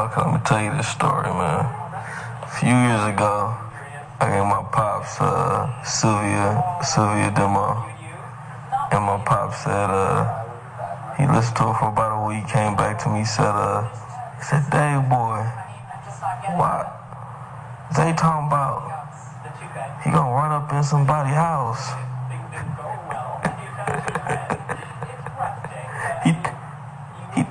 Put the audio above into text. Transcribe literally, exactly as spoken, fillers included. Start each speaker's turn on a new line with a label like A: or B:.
A: Okay, let me tell you this story, man. A few years ago, I gave my pops uh, Sylvia, Sylvia Demo. And my pop said, uh, he listened to it for about a week, came back to me, said, uh, he said, Dave, boy, why? They talking about he gonna run up in somebody's house.